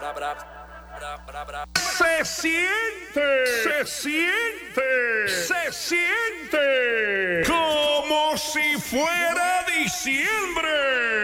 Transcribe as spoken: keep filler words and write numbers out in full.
Se siente, se siente, se siente como si fuera diciembre.